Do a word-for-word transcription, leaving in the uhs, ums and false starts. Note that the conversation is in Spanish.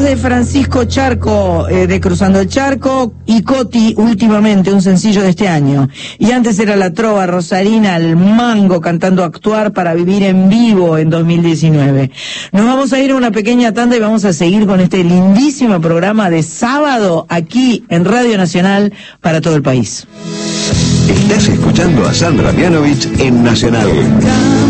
de Francisco Charco, eh, de Cruzando el Charco, y Coti, últimamente, un sencillo de este año. Y antes era la trova rosarina, el Mango, cantando Actuar para vivir en vivo en dos mil diecinueve. Nos vamos a ir a una pequeña tanda y vamos a seguir con este lindísimo programa de sábado aquí en Radio Nacional para todo el país. Estás escuchando a Sandra Mianovich en Nacional.